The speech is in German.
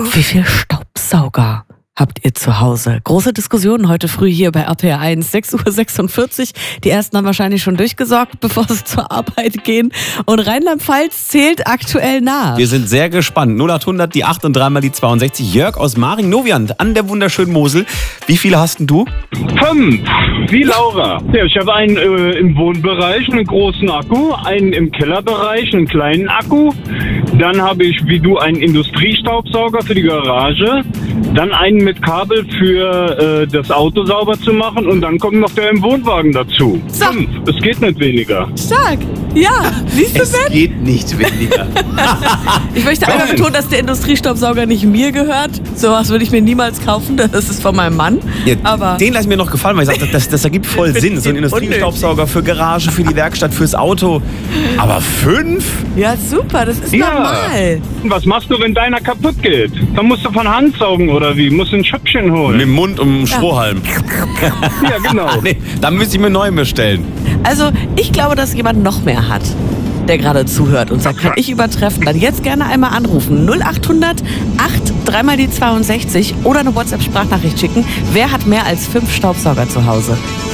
Wie viel Staubsauger habt ihr zu Hause? Große Diskussionen heute früh hier bei RPR 1, 6:46 Uhr. Die ersten haben wahrscheinlich schon durchgesorgt, bevor sie zur Arbeit gehen. Und Rheinland-Pfalz zählt aktuell nach. Wir sind sehr gespannt. 0800, die 8 und 3 mal die 62. Jörg aus Maring-Noviand an der wunderschönen Mosel. Wie viele hast denn du? 5, wie Laura. Ja, ich habe einen im Wohnbereich, einen großen Akku, einen im Kellerbereich, einen kleinen Akku. Dann habe ich, wie du, einen Industriestaubsauger für die Garage. Dann einen mit Kabel für das Auto sauber zu machen. Und dann kommt noch der im Wohnwagen dazu. So. 5, es geht nicht weniger. Stark. Ja, siehst du, Es Ben? geht nicht weniger. Ich möchte einmal betonen, dass der Industriestaubsauger nicht mir gehört. Sowas würde ich mir niemals kaufen. Das ist von meinem Mann. Ja, Aber den lasse ich mir noch gefallen, weil ich sage, das ergibt voll Sinn. So ein Industriestaubsauger für Garage, für die Werkstatt, fürs Auto. Aber 5? ja, super. Das ist Ja. normal. Was machst du, wenn deiner kaputt geht? Dann musst du von Hand saugen oder wie? Musst du ein Schöppchen Mit holen? dem Mund um einen Strohhalm. Ja, genau. Nee, dann müsste ich mir neu bestellen. Also, ich glaube, dass jemand noch mehr hat, der gerade zuhört und sagt, kann ich übertreffen, dann jetzt gerne einmal anrufen. 0800 8 3 mal die 62 oder eine WhatsApp-Sprachnachricht schicken. Wer hat mehr als 5 Staubsauger zu Hause?